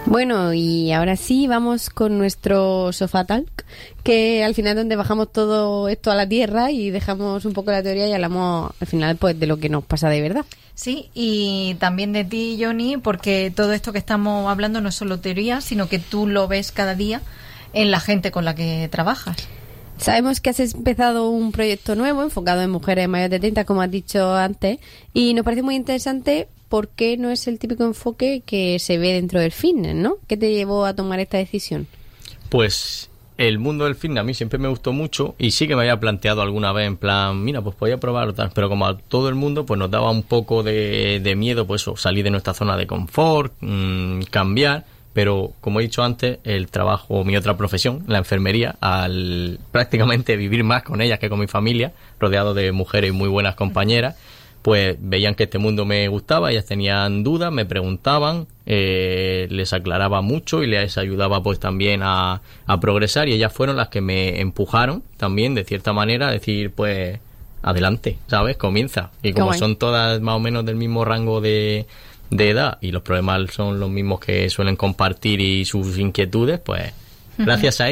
Bueno, y ahora sí vamos con nuestro Sofá Talk, que al final es donde bajamos todo esto a la tierra y dejamos un poco la teoría y hablamos al final pues de lo que nos pasa de verdad. Sí, y también de ti, Johnny, porque todo esto que estamos hablando no es solo teoría, sino que tú lo ves cada día en la gente con la que trabajas. Sabemos que has empezado un proyecto nuevo enfocado en mujeres mayores de 30, como has dicho antes, y nos parece muy interesante porque no es el típico enfoque que se ve dentro del fitness, ¿no? ¿Qué te llevó a tomar esta decisión? Pues el mundo del fitness a mí siempre me gustó mucho y sí que me había planteado alguna vez en plan, mira, pues podía probarlo tal, pero como a todo el mundo pues nos daba un poco de miedo, pues eso, salir de nuestra zona de confort, cambiar. Pero, como he dicho antes, el trabajo, mi otra profesión, la enfermería, al prácticamente vivir más con ellas que con mi familia, rodeado de mujeres y muy buenas compañeras, pues veían que este mundo me gustaba, ellas tenían dudas, me preguntaban, les aclaraba mucho y les ayudaba pues también a progresar, y ellas fueron las que me empujaron también, de cierta manera, a decir, pues, adelante, ¿sabes? Comienza. Y como son todas más o menos del mismo rango de edad y los problemas son los mismos que suelen compartir y sus inquietudes, pues gracias a